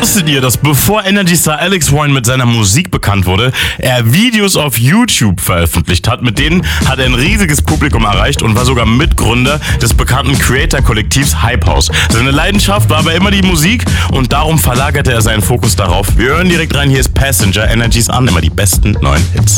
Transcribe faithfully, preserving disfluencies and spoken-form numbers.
Wusstet ihr, dass bevor Energy Star Alex Warren mit seiner Musik bekannt wurde, er Videos auf YouTube veröffentlicht hat? Mit denen hat er ein riesiges Publikum erreicht und war sogar Mitgründer des bekannten Creator-Kollektivs Hype House. Seine Leidenschaft war aber immer die Musik und darum verlagerte er seinen Fokus darauf. Wir hören direkt rein, hier ist Passenger, Energies an, immer die besten neuen Hits.